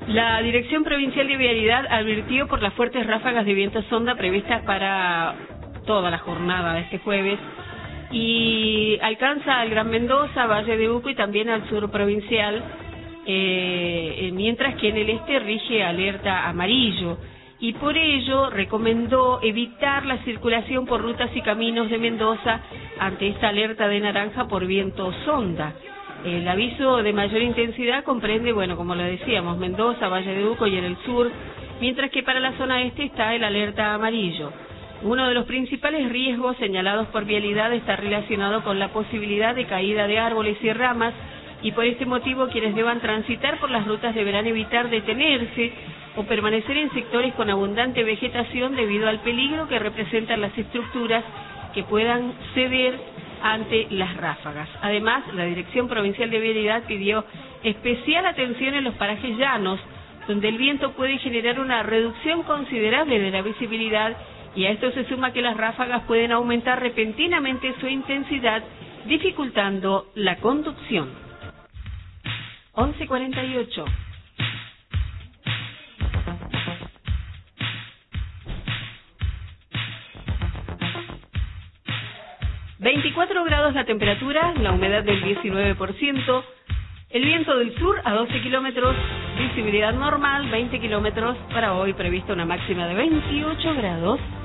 La Dirección Provincial de Vialidad advirtió por las fuertes ráfagas de viento sonda previstas para toda la jornada de este jueves y alcanza al Gran Mendoza, Valle de Uco y también al sur provincial, mientras que en el este rige alerta amarillo. Y por ello recomendó evitar la circulación por rutas y caminos de Mendoza ante esta alerta de naranja por viento sonda. El aviso de mayor intensidad comprende, bueno, como lo decíamos, Mendoza, Valle de Uco y en el sur, mientras que para la zona este está el alerta amarillo. Uno de los principales riesgos señalados por Vialidad está relacionado con la posibilidad de caída de árboles y ramas, y por este motivo quienes deban transitar por las rutas deberán evitar detenerse o permanecer en sectores con abundante vegetación debido al peligro que representan las estructuras que puedan ceder ante las ráfagas. Además, la Dirección Provincial de Vialidad pidió especial atención en los parajes llanos, donde el viento puede generar una reducción considerable de la visibilidad, y a esto se suma que las ráfagas pueden aumentar repentinamente su intensidad, dificultando la conducción. 11:48. ...24 grados la temperatura, la humedad del 19%, el viento del sur a 12 kilómetros, visibilidad normal 20 kilómetros, para hoy prevista una máxima de 28 grados.